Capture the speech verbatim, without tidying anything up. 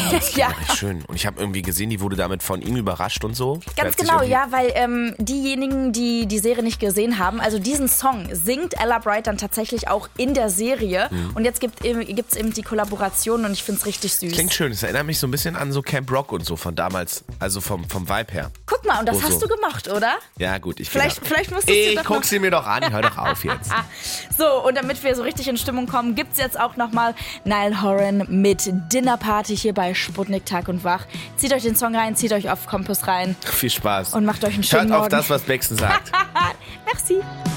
Das Ja. war echt schön. Und ich habe irgendwie gesehen, die wurde damit von ihm überrascht und so. Der Ganz hat sich genau, irgendwie- ja, weil ähm, diejenigen, die die Serie nicht gesehen haben, also diesen Song singt Ella Bright dann tatsächlich auch in der Serie. Mhm. Und jetzt gibt es eben die Kollaboration und ich finde es richtig süß. Klingt schön. Es erinnert mich so ein bisschen an so Camp Rock und so von damals. Also vom, vom Vibe her. Guck mal, und das Oh, hast so. du gemacht, oder? Ja, gut. Ich Vielleicht, genau. vielleicht musst du es dir Ich doch guck noch... sie mir doch an. Hör doch auf jetzt. So, und damit wir so richtig in Stimmung kommen, gibt's jetzt auch nochmal Niall Horan mit Dinner Party hier bei Sputnik Tag und Wach. Zieht euch den Song rein, zieht euch auf Campus rein Viel Spaß. und macht euch einen schönen Hört auf Morgen. das, was Bexen sagt. Merci.